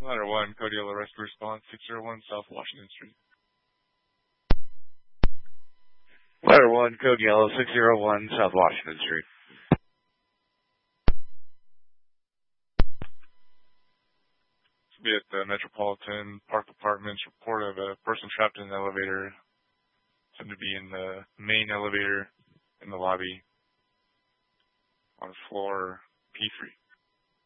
Ladder 1, Code Yellow Rescue Response, 601 South Washington Street. Ladder 1, Code Yellow, 601 South Washington Street. This will be at the Metropolitan Park Apartments. Report of a person trapped in an elevator. Said to be in the main elevator in the lobby on floor P3.